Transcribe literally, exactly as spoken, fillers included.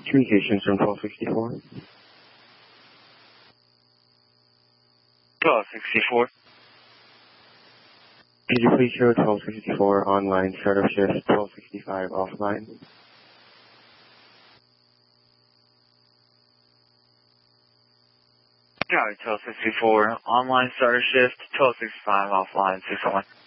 Communications from twelve sixty-four. twelve sixty-four. Could you please show twelve sixty-four online, start of shift, twelve sixty-five offline? Got it, twelve sixty-four. Online starter shift, twelve sixty-five offline, six one.